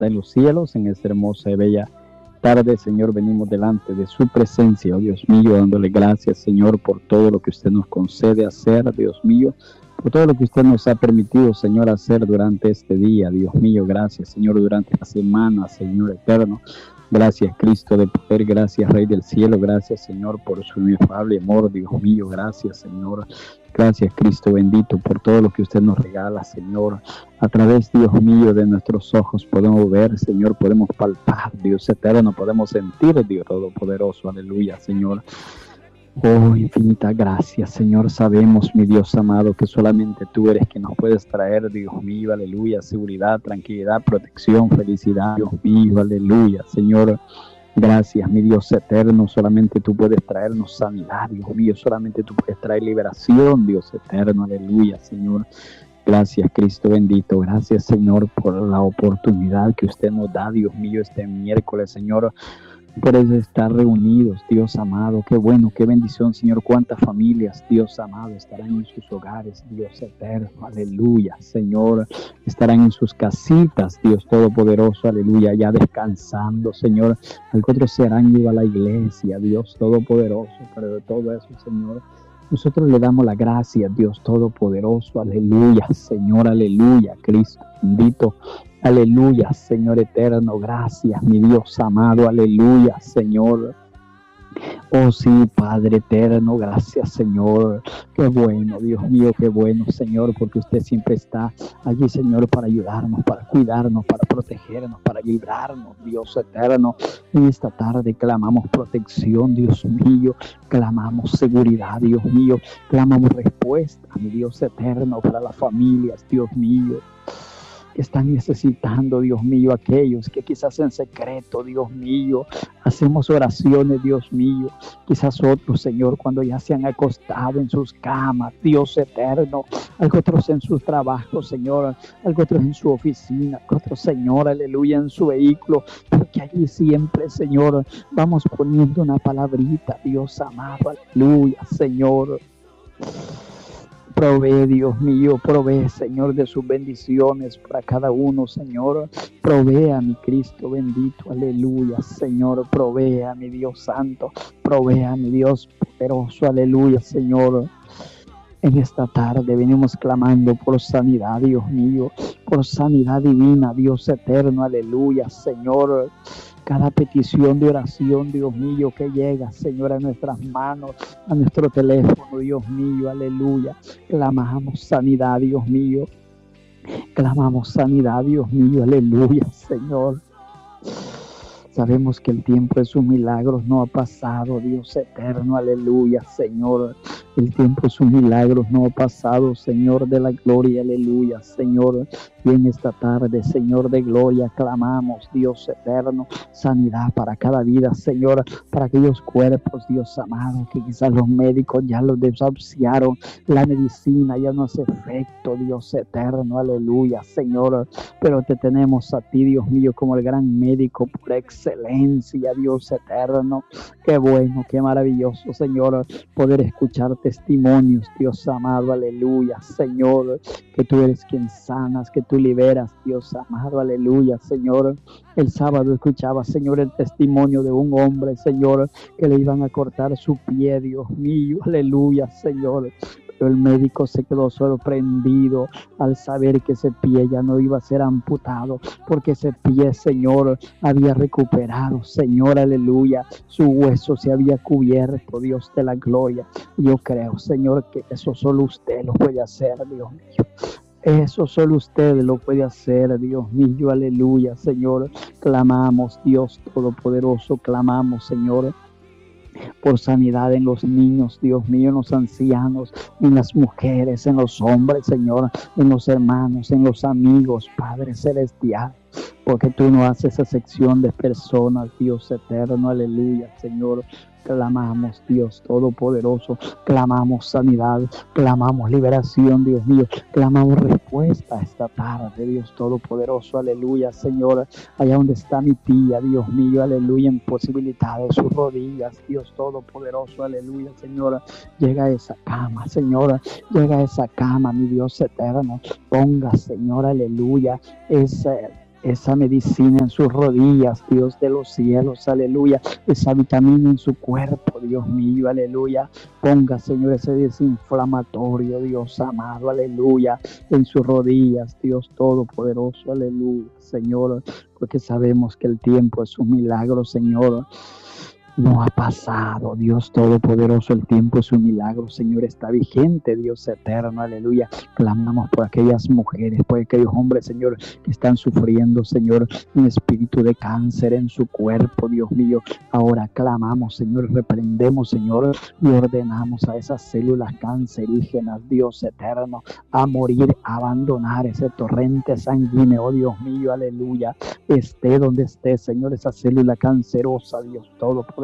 está en los cielos, en esta hermosa y bella tarde, Señor, venimos delante de su presencia, oh Dios mío, dándole gracias, Señor, por todo lo que usted nos concede hacer, Dios mío, por todo lo que usted nos ha permitido, Señor, hacer durante este día, Dios mío, gracias, Señor, durante esta semana, Señor eterno. Gracias, Cristo de poder, gracias, Rey del cielo, gracias, Señor, por su inefable amor, Dios mío, gracias, Señor. Gracias, Cristo bendito, por todo lo que usted nos regala, Señor. A través, Dios mío, de nuestros ojos podemos ver, Señor, podemos palpar, Dios eterno, podemos sentir, Dios todopoderoso, aleluya, Señor. Oh, infinita gracias, Señor. Sabemos, mi Dios amado, que solamente tú eres quien nos puedes traer, Dios mío, aleluya, seguridad, tranquilidad, protección, felicidad, Dios mío, aleluya, Señor. Gracias, mi Dios eterno, solamente tú puedes traernos sanidad, Dios mío, solamente tú puedes traer liberación, Dios eterno, aleluya, Señor. Gracias, Cristo bendito, gracias, Señor, por la oportunidad que usted nos da, Dios mío, este miércoles, Señor, por eso estar reunidos, Dios amado, qué bueno, qué bendición, Señor, cuántas familias, Dios amado, estarán en sus hogares, Dios eterno, aleluya, Señor, estarán en sus casitas, Dios todopoderoso, aleluya, ya descansando, Señor, otros se harán ido a la iglesia, Dios todopoderoso, pero de todo eso, Señor, nosotros le damos la gracia, Dios todopoderoso, aleluya, Señor, aleluya, Cristo bendito, aleluya, Señor eterno, gracias, mi Dios amado, aleluya, Señor. Oh sí, Padre eterno, gracias, Señor. Qué bueno, Dios mío, qué bueno, Señor, porque usted siempre está allí, Señor, para ayudarnos, para cuidarnos, para protegernos, para librarnos, Dios eterno. En esta tarde clamamos protección, Dios mío, clamamos seguridad, Dios mío, clamamos respuesta, mi Dios eterno, para las familias, Dios mío, que están necesitando, Dios mío, aquellos que quizás en secreto, Dios mío, hacemos oraciones, Dios mío, quizás otros, Señor, cuando ya se han acostado en sus camas, Dios eterno, algo otros en sus trabajos, Señor, algo otros en su oficina, otros, Señor, aleluya, en su vehículo, porque allí siempre, Señor, vamos poniendo una palabrita, Dios amado, aleluya, Señor. Provee, Dios mío, provee, Señor, de sus bendiciones para cada uno, Señor. Provea, mi Cristo bendito, aleluya, Señor. Provea, mi Dios santo. Provea, mi Dios poderoso, aleluya, Señor. En esta tarde venimos clamando por sanidad, Dios mío, por sanidad divina, Dios eterno, aleluya, Señor. Cada petición de oración, Dios mío, que llega, Señor, a nuestras manos, a nuestro teléfono, Dios mío, aleluya. Clamamos sanidad, Dios mío. Clamamos sanidad, Dios mío, aleluya, Señor. Sabemos que el tiempo de sus milagros no ha pasado, Dios eterno, aleluya, Señor. El tiempo de sus milagros no ha pasado, Señor de la gloria, aleluya, Señor. Y en esta tarde, Señor de gloria, clamamos, Dios eterno, sanidad para cada vida, Señor, para aquellos cuerpos, Dios amado, que quizás los médicos ya los desahuciaron, la medicina ya no hace efecto, Dios eterno, aleluya, Señor, pero te tenemos a ti, Dios mío, como el gran médico por excelencia, Dios eterno. Qué bueno, qué maravilloso, Señor, poder escuchar testimonios, Dios amado, aleluya, Señor, que tú eres quien sanas, que tú liberas, Dios amado, aleluya, Señor. El sábado escuchaba, Señor, el testimonio de un hombre, Señor, que le iban a cortar su pie, Dios mío, aleluya, Señor. Pero el médico se quedó sorprendido al saber que ese pie ya no iba a ser amputado, porque ese pie, Señor, había recuperado, Señor, aleluya, su hueso se había cubierto, Dios de la gloria. Yo creo, Señor, que eso solo usted lo puede hacer, Dios mío. Eso solo usted lo puede hacer, Dios mío, aleluya, Señor. Clamamos, Dios Todopoderoso, clamamos, Señor, por sanidad en los niños, Dios mío, en los ancianos, en las mujeres, en los hombres, Señor, en los hermanos, en los amigos, Padre Celestial, porque tú no haces excepción de personas, Dios eterno, aleluya, Señor. Clamamos, Dios Todopoderoso, clamamos sanidad, clamamos liberación, Dios mío, clamamos respuesta esta tarde, Dios Todopoderoso, aleluya, Señor, allá donde está mi tía, Dios mío, aleluya, imposibilitada de sus rodillas, Dios Todopoderoso, aleluya, Señor, llega a esa cama, Señor, llega a esa cama, mi Dios eterno, ponga, Señor, aleluya, ese esa medicina en sus rodillas, Dios de los cielos, aleluya, esa vitamina en su cuerpo, Dios mío, aleluya. Ponga, Señor, ese desinflamatorio, Dios amado, aleluya, en sus rodillas, Dios todopoderoso, aleluya, Señor, porque sabemos que el tiempo es un milagro, Señor. No ha pasado, Dios Todopoderoso, el tiempo es un milagro, Señor, está vigente, Dios eterno, aleluya. Clamamos por aquellas mujeres, por aquellos hombres, Señor, que están sufriendo, Señor, un espíritu de cáncer en su cuerpo, Dios mío. Ahora clamamos, Señor, reprendemos, Señor, y ordenamos a esas células cancerígenas, Dios eterno, a morir, a abandonar ese torrente sanguíneo, Dios mío, aleluya. Esté donde esté, Señor, esa célula cancerosa, Dios Todopoderoso.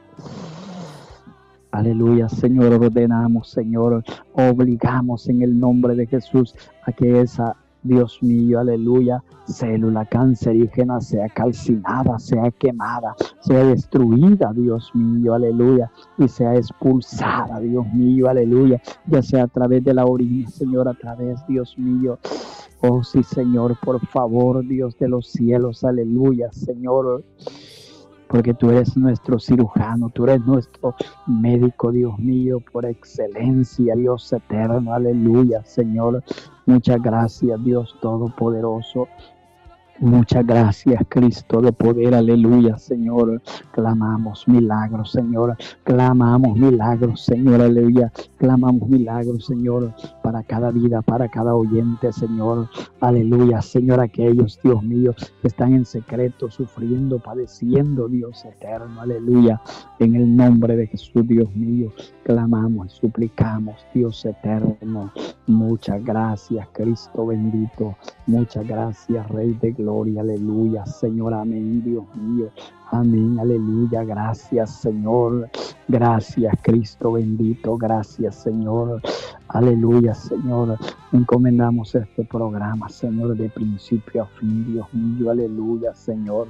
Aleluya, Señor, ordenamos, Señor, obligamos en el nombre de Jesús a que esa, Dios mío, aleluya, célula cancerígena sea calcinada, sea quemada, sea destruida, Dios mío, aleluya, y sea expulsada, Dios mío, aleluya, ya sea a través de la orina, Señor, a través, Dios mío. Oh sí, Señor, por favor, Dios de los cielos, aleluya, Señor, porque tú eres nuestro cirujano, tú eres nuestro médico, Dios mío, por excelencia, Dios eterno, aleluya, Señor. Muchas gracias, Dios Todopoderoso. Muchas gracias, Cristo de poder, aleluya, Señor. Clamamos milagros, Señor. Clamamos milagros, Señor, aleluya. Clamamos milagros, Señor, para cada vida, para cada oyente, Señor. Aleluya, Señor, aquellos, Dios mío, que están en secreto, sufriendo, padeciendo, Dios eterno, aleluya. En el nombre de Jesús, Dios mío, clamamos y suplicamos, Dios eterno. Muchas gracias, Cristo bendito. Muchas gracias, Rey de Gloria, aleluya, Señor, amén, Dios mío, amén, aleluya, gracias, Señor, gracias, Cristo bendito, gracias, Señor, aleluya, Señor, encomendamos este programa, Señor, de principio a fin, Dios mío, aleluya, Señor.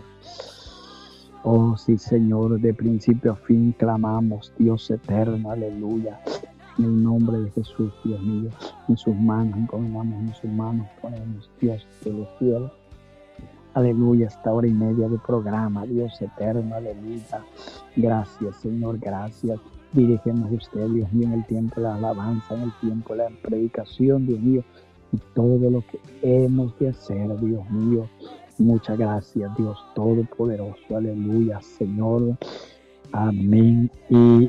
Oh, sí, Señor, de principio a fin clamamos, Dios eterno, aleluya. En el nombre de Jesús, Dios mío, en sus manos, encomendamos en sus manos, ponemos, Dios de los cielos. Aleluya, esta hora y media de programa, Dios eterno, aleluya. Gracias, Señor, gracias. Dirígenos usted, Dios mío, en el tiempo de la alabanza, en el tiempo de la predicación, Dios mío, y todo lo que hemos de hacer, Dios mío. Muchas gracias, Dios Todopoderoso, aleluya, Señor. Amén y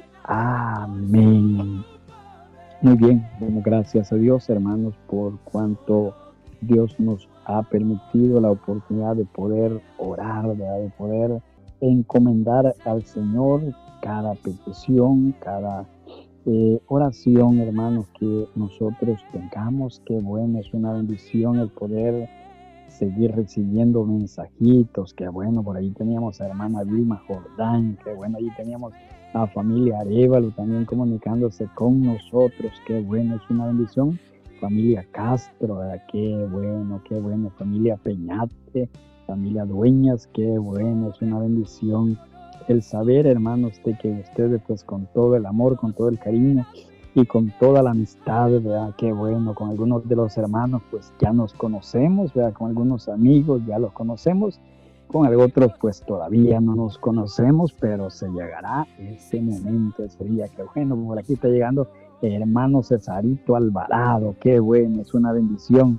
amén. Muy bien, damos gracias a Dios, hermanos, por cuanto Dios nos ha permitido la oportunidad de poder orar, de poder encomendar al Señor cada petición, cada oración, hermanos, que nosotros tengamos. Qué bueno, es una bendición el poder seguir recibiendo mensajitos. Qué bueno, por ahí teníamos a hermana Vilma Jordán, qué bueno, ahí teníamos a familia Arévalo también comunicándose con nosotros, qué bueno, es una bendición. Familia Castro, qué bueno, familia Peñate, familia Dueñas, qué bueno, es una bendición el saber, hermanos, de que ustedes pues con todo el amor, con todo el cariño y con toda la amistad, ¿verdad? Qué bueno, con algunos de los hermanos pues ya nos conocemos, ¿verdad? Con algunos amigos ya los conocemos, con otros pues todavía no nos conocemos, pero se llegará ese momento, ese día. Que bueno, por aquí está llegando hermano Cesarito Alvarado, qué bueno, es una bendición,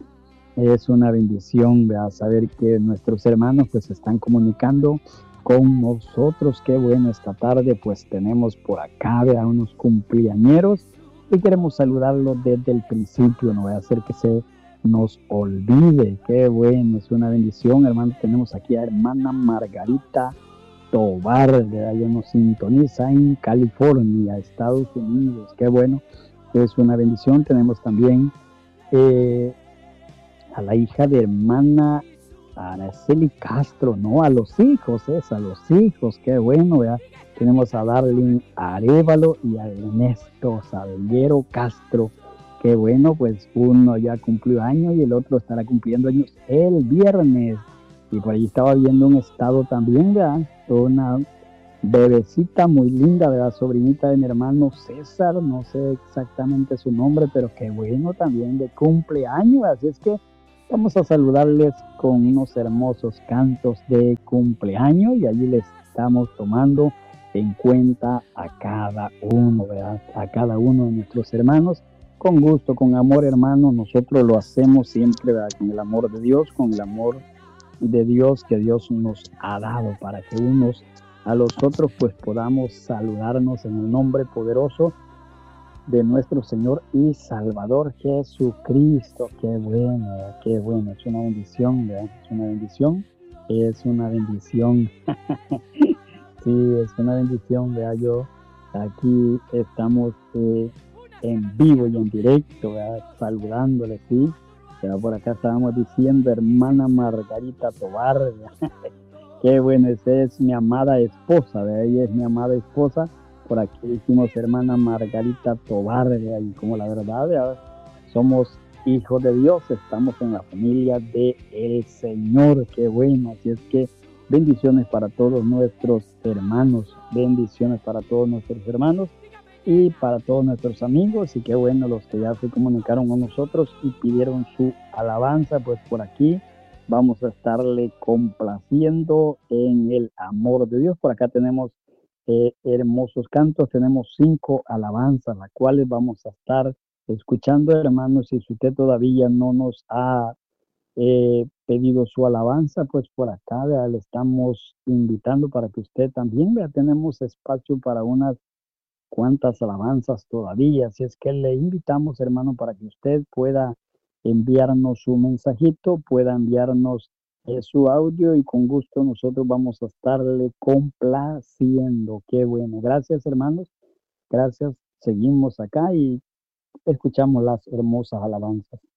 ¿verdad? Saber que nuestros hermanos pues se están comunicando con nosotros, qué bueno. Esta tarde pues tenemos por acá, ¿verdad?, unos cumpleañeros y queremos saludarlos desde el principio, no voy a hacer que se nos olvide. Qué bueno, es una bendición, hermano. Tenemos aquí a hermana Margarita Tobar, ¿verdad? Ella nos sintoniza en California, Estados Unidos. Qué bueno, es una bendición. Tenemos también a la hija de hermana Araceli Castro, no a los hijos, a los hijos, qué bueno, ¿verdad? Tenemos a Darlene Arévalo y a Ernesto Salguero Castro. Qué bueno, pues uno ya cumplió años y el otro estará cumpliendo años el viernes. Y por ahí estaba viendo un estado también, ¿verdad? Una bebecita muy linda, ¿verdad? Sobrinita de mi hermano César, no sé exactamente su nombre, pero qué bueno también de cumpleaños. Así es que vamos a saludarles con unos hermosos cantos de cumpleaños y allí les estamos tomando en cuenta a cada uno, ¿verdad? A cada uno de nuestros hermanos. Con gusto, con amor, hermano, nosotros lo hacemos siempre, ¿verdad? Con el amor de Dios, con el amor de Dios que Dios nos ha dado para que unos a los otros pues podamos saludarnos en el nombre poderoso de nuestro Señor y Salvador Jesucristo. Qué bueno, es una bendición, ¿verdad? Es una bendición, es una bendición, sí, es una bendición, ¿verdad? Yo, aquí estamos en vivo y en directo, ¿verdad? Saludándole, sí. Ya por acá estábamos diciendo, hermana Margarita Tobar, ¿verdad? Qué bueno, esa es mi amada esposa, ¿verdad? Ella es mi amada esposa. Por aquí decimos hermana Margarita Tobar, ¿verdad? Y como la verdad, ¿verdad? Somos hijos de Dios, estamos en la familia de el Señor. Qué bueno, así es que bendiciones para todos nuestros hermanos, bendiciones para todos nuestros hermanos y para todos nuestros amigos. Y qué bueno los que ya se comunicaron con nosotros y pidieron su alabanza, pues por aquí vamos a estarle complaciendo en el amor de Dios. Por acá tenemos hermosos cantos, tenemos 5 alabanzas, las cuales vamos a estar escuchando, hermanos. Y si usted todavía no nos ha pedido su alabanza, pues por acá, vea, le estamos invitando para que usted también, vea, tenemos espacio para unas cuántas alabanzas todavía. Así es que le invitamos, hermano, para que usted pueda enviarnos su mensajito, pueda enviarnos su audio y con gusto nosotros vamos a estarle complaciendo. Qué bueno. Gracias, hermanos. Gracias. Seguimos acá y escuchamos las hermosas alabanzas.